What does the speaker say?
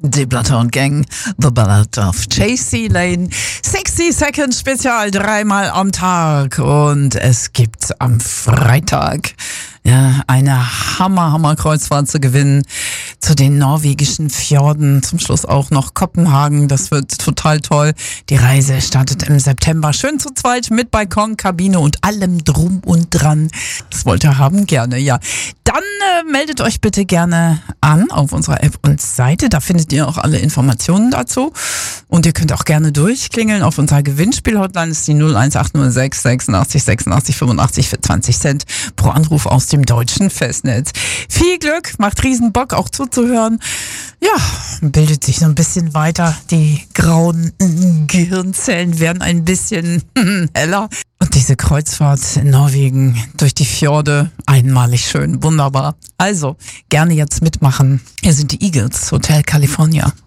Die Bloodhound Gang, The Ballad of Chasey Lane, 60 Seconds Spezial, 3-mal am Tag, und es gibt am Freitag eine Hammer-Kreuzfahrt zu gewinnen zu den norwegischen Fjorden. Zum Schluss auch noch Kopenhagen. Das wird total toll. Die Reise startet im September. Schön zu zweit mit Balkon, Kabine und allem drum und dran. Das wollt ihr haben? Gerne, ja. Dann meldet euch bitte gerne an auf unserer App und Seite. Da findet ihr auch alle Informationen dazu. Und ihr könnt auch gerne durchklingeln auf unserer Gewinnspiel-Hotline. Das ist die 01806 86 86 85 für 20 Cent pro Anruf aus dem deutschen Festnetz. Viel Glück, macht riesen Bock auch zuzuhören. Ja, bildet sich so ein bisschen weiter. Die grauen Gehirnzellen werden ein bisschen heller. Und diese Kreuzfahrt in Norwegen durch die Fjorde, einmalig schön, wunderbar. Also, gerne jetzt mitmachen. Hier sind die Eagles, Hotel California.